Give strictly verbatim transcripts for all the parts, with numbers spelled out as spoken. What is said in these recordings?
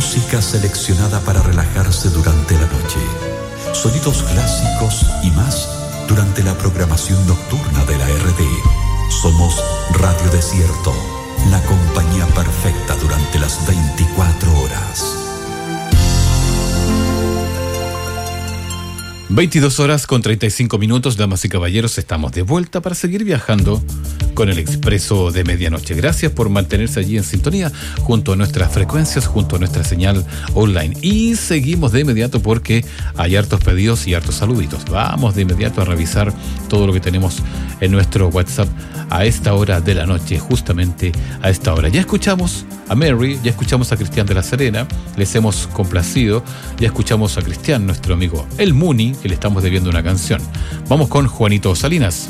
Música seleccionada para relajarse durante la noche. Sonidos clásicos y más durante la programación nocturna de la R D. Somos Radio Desierto, la compañía perfecta durante las veinticuatro horas. veintidós horas con treinta y cinco minutos, damas y caballeros, estamos de vuelta para seguir viajando con el Expreso de Medianoche. Gracias por mantenerse allí en sintonía, junto a nuestras frecuencias, junto a nuestra señal online. Y seguimos de inmediato porque hay hartos pedidos y hartos saluditos. Vamos de inmediato a revisar todo lo que tenemos en nuestro WhatsApp a esta hora de la noche, justamente a esta hora. Ya escuchamos a Mary, ya escuchamos a Cristian de la Serena, les hemos complacido, ya escuchamos a Cristian, nuestro amigo El Muni, que le estamos debiendo una canción. Vamos con Juanito Salinas.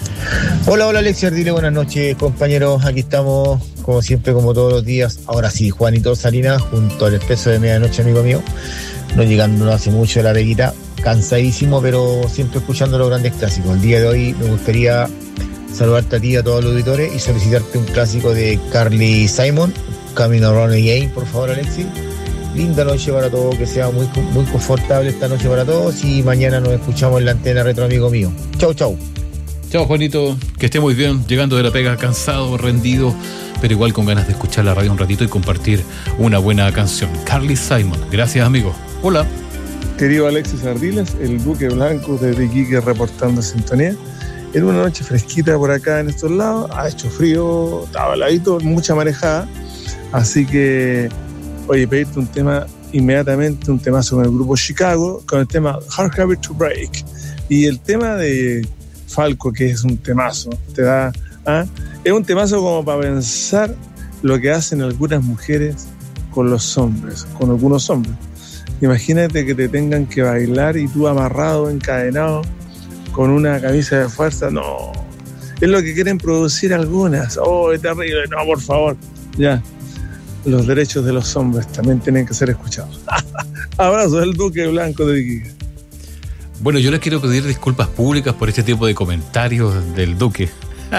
Hola, hola Alexia Ardile, buenas noches compañeros, aquí estamos como siempre, como todos los días. Ahora sí, Juanito Salinas junto al Expreso de Medianoche, amigo mío, no llegando no hace mucho de la Veguita, cansadísimo, pero siempre escuchando los grandes clásicos. El día de hoy me gustaría saludarte a ti y a todos los auditores y solicitarte un clásico de Carly Simon, Coming Around Again, por favor, Alexi. Linda noche para todos, que sea muy, muy confortable esta noche para todos y mañana nos escuchamos en la antena retro, amigo mío. Chau, chau. Chao, Juanito, que esté muy bien, llegando de la pega cansado, rendido, pero igual con ganas de escuchar la radio un ratito y compartir una buena canción. Carly Simon, gracias, amigo. Hola. Querido Alexis Ardiles, el Duque Blanco desde Iquique reportando sintonía. Era una noche fresquita por acá en estos lados, ha hecho frío, estaba heladito, mucha marejada, así que, oye, pedirte un tema inmediatamente, un temazo con el grupo Chicago, con el tema Hard Habit to Break, y el tema de Falco, que es un temazo, te da, ¿ah? Es un temazo como para pensar lo que hacen algunas mujeres con los hombres, con algunos hombres. Imagínate que te tengan que bailar y tú amarrado, encadenado, con una camisa de fuerza. No, es lo que quieren producir algunas. Oh, es terrible, no, por favor. Ya, los derechos de los hombres también tienen que ser escuchados. Abrazo del Duque Blanco de Iquique. Bueno, yo les quiero pedir disculpas públicas por este tipo de comentarios del Duque.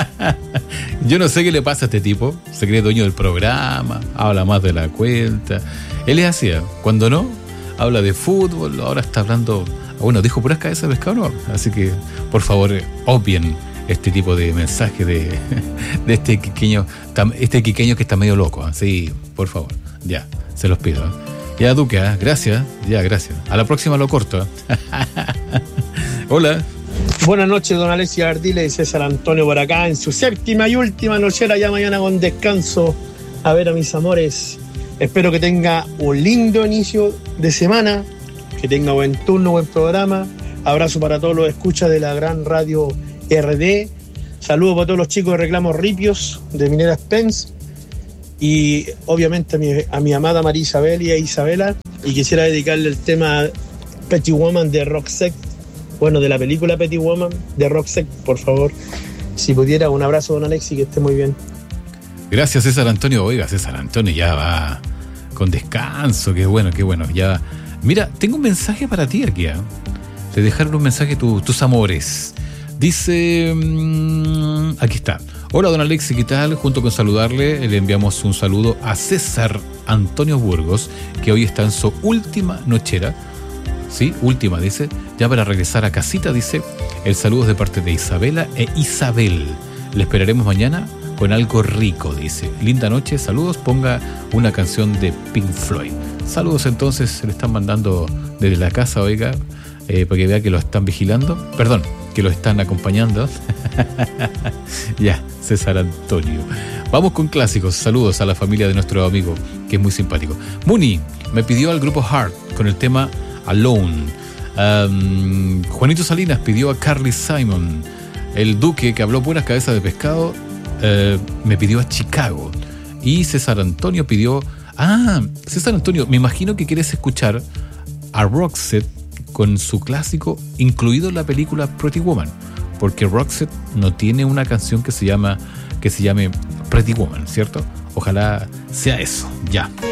Yo no sé qué le pasa a este tipo. Se cree dueño del programa, habla más de la cuenta. Él es así, ¿eh? Cuando no, habla de fútbol, ahora está hablando... Bueno, dijo puras cabezas de pescado, ¿no? Así que, por favor, obvien este tipo de mensaje de, de este quiqueño, este quiqueño que está medio loco. ¿Eh? Sí, por favor, ya, se los pido. ¿eh? Ya, Duque, ¿eh? Gracias, ya, gracias. A la próxima lo corto. ¿eh? Hola. Buenas noches, don Alexia Ardile y César Antonio por acá, en su séptima y última nochera, ya mañana con descanso. A ver a mis amores. Espero que tenga un lindo inicio de semana, que tenga buen turno, buen programa. Abrazo para todos los escuchas de la gran radio R D. Saludos para todos los chicos de Reclamos Ripios, de Minera Spence. Y obviamente a mi, a mi amada María Isabel y a Isabela. Y quisiera dedicarle el tema Pretty Woman de Roxette. Bueno, de la película Pretty Woman de Roxette, por favor. Si pudiera, un abrazo, don Alexi, que esté muy bien. Gracias, César Antonio. Oiga, César Antonio ya va con descanso. Qué bueno, qué bueno. Ya. Mira, tengo un mensaje para ti aquí. ¿eh? Te dejaron un mensaje tu, tus amores. Dice... Mmm, aquí está. Hola, don Alexi, ¿qué tal? Junto con saludarle, le enviamos un saludo a César Antonio Burgos, que hoy está en su última nochera. Sí, última, dice. Ya para regresar a casita, dice. El saludo es de parte de Isabela e Isabel. Le esperaremos mañana con algo rico, dice. Linda noche, saludos. Ponga una canción de Pink Floyd. Saludos, entonces, se le están mandando desde la casa, oiga, eh, para que vea que lo están vigilando. Perdón, que lo están acompañando. Ya, César Antonio. Vamos con clásicos. Saludos a la familia de nuestro amigo, que es muy simpático. Muni me pidió al grupo Heart con el tema Alone. Um, Juanito Salinas pidió a Carly Simon. El Duque, que habló puras cabezas de pescado, uh, me pidió a Chicago. Y César Antonio pidió... Ah, César Antonio, me imagino que quieres escuchar a Roxette con su clásico, incluido en la película Pretty Woman, porque Roxette no tiene una canción que se llama que se llame Pretty Woman, ¿cierto? Ojalá sea eso, ya.